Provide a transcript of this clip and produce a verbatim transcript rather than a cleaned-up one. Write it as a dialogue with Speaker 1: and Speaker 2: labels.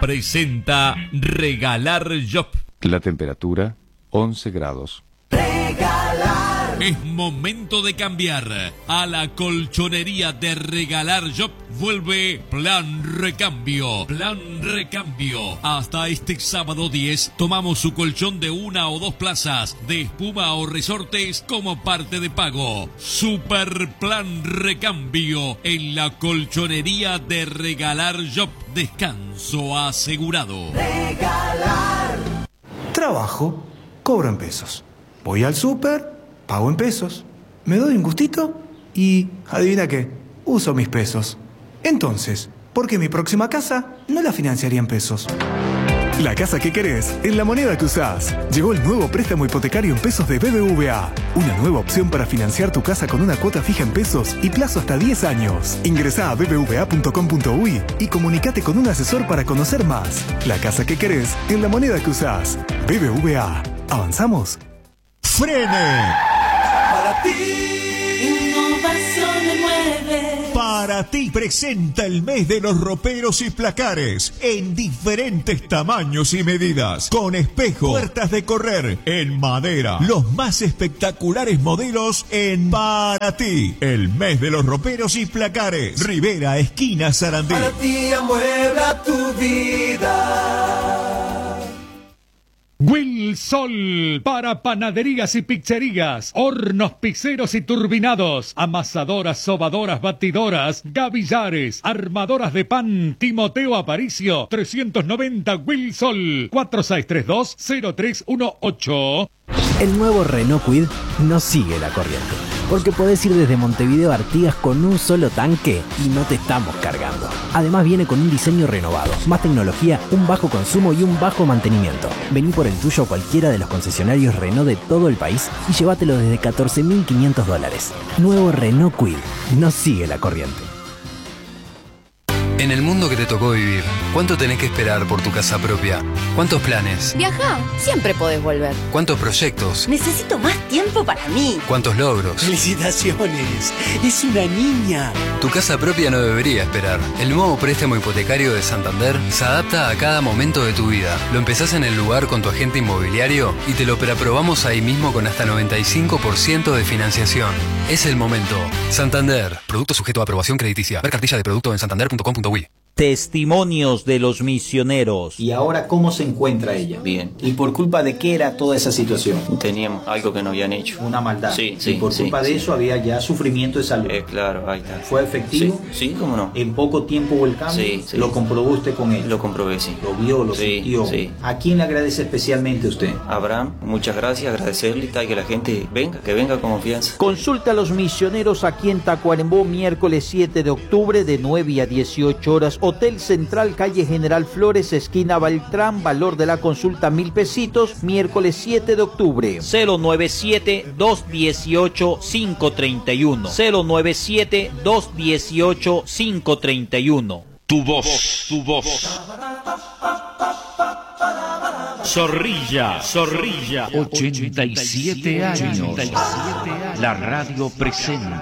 Speaker 1: presenta Regalar Shop.
Speaker 2: La temperatura, once grados.
Speaker 1: Regalar. Es momento de cambiar. A la colchonería de Regalar Shop vuelve Plan Recambio. Plan Recambio. Hasta este sábado diez tomamos su colchón de una o dos plazas, de espuma o resortes como parte de pago. Super Plan Recambio en la colchonería de Regalar Shop. Descanso asegurado.
Speaker 3: Regalar. Trabajo, cobro en pesos. Voy al súper, pago en pesos. Me doy un gustito y, adivina qué, uso mis pesos. Entonces, ¿por qué mi próxima casa no la financiaría en pesos?
Speaker 4: La casa que querés en la moneda que usás. Llegó el nuevo préstamo hipotecario en pesos de B B V A. Una nueva opción para financiar tu casa con una cuota fija en pesos y plazo hasta diez años. Ingresá a b b v a punto com punto u y y comunicate con un asesor para conocer más. La casa que querés en la moneda que usás. B B V A. ¿Avanzamos?
Speaker 5: ¡Frene!
Speaker 6: Para ti, innovación me mueve.
Speaker 5: Para ti presenta el mes de los roperos y placares en diferentes tamaños y medidas, con espejo, puertas de correr en madera, los más espectaculares modelos en Para ti, el mes de los roperos y placares, Rivera, esquina Sarandí.
Speaker 6: Para ti amuebla tu vida.
Speaker 7: Wilsol, para panaderías y pizzerías, hornos pizzeros y turbinados, amasadoras, sobadoras, batidoras, gavillares, armadoras de pan. Timoteo Aparicio, trescientos noventa Wilsol, cuatro seis tres dos cero tres uno ocho.
Speaker 8: El nuevo Renault Kwid no sigue la corriente, porque podés ir desde Montevideo a Artigas con un solo tanque y no te estamos cargando. Además viene con un diseño renovado, más tecnología, un bajo consumo y un bajo mantenimiento. Vení por el tuyo a cualquiera de los concesionarios Renault de todo el país y llévatelo desde catorce mil quinientos dólares. Nuevo Renault Kwid, no sigue la corriente.
Speaker 9: En el mundo que te tocó vivir, ¿cuánto tenés que esperar por tu casa propia? ¿Cuántos planes?
Speaker 10: Viajá, siempre podés volver.
Speaker 9: ¿Cuántos proyectos?
Speaker 10: Necesito más tiempo para mí.
Speaker 9: ¿Cuántos logros?
Speaker 11: ¡Felicitaciones! ¡Es una niña!
Speaker 9: Tu casa propia no debería esperar. El nuevo préstamo hipotecario de Santander se adapta a cada momento de tu vida. Lo empezás en el lugar con tu agente inmobiliario y te lo preaprobamos ahí mismo con hasta noventa y cinco por ciento de financiación. Es el momento. Santander. Producto sujeto a aprobación crediticia. Ver cartilla de producto en santander punto com punto uy.
Speaker 12: Testimonios de los misioneros.
Speaker 13: ¿Y ahora cómo se encuentra ella?
Speaker 14: Bien.
Speaker 13: ¿Y por culpa de qué era toda esa situación?
Speaker 14: Teníamos algo que nos habían hecho.
Speaker 13: Una maldad.
Speaker 14: Sí, sí.
Speaker 13: Y por culpa
Speaker 14: sí,
Speaker 13: de
Speaker 14: sí.
Speaker 13: eso había ya sufrimiento de salud.
Speaker 14: Eh, claro, ahí está.
Speaker 13: ¿Fue efectivo?
Speaker 14: Sí, sí, cómo no.
Speaker 13: ¿En poco tiempo hubo el cambio?
Speaker 14: Sí, sí.
Speaker 13: ¿Lo comprobó usted con él?
Speaker 14: Lo comprobé, sí.
Speaker 13: ¿Lo vio, lo
Speaker 14: sí,
Speaker 13: sintió?
Speaker 14: Sí.
Speaker 13: ¿A quién le agradece especialmente usted?
Speaker 14: Abraham, muchas gracias, agradecerle y tal, que la gente venga, que venga con confianza.
Speaker 12: Consulta a los misioneros aquí en Tacuarembó, miércoles siete de octubre de nueve a dieciocho horas. Hotel Central, calle General Flores, esquina Beltrán. Valor de la consulta mil pesitos, miércoles siete de octubre.
Speaker 15: cero nueve siete, dos uno ocho, cinco tres uno. cero nueve siete, dos uno ocho, cinco tres uno.
Speaker 1: Tu voz, tu voz. Zorrilla, Zorrilla.
Speaker 16: ochenta y siete años. La radio presenta.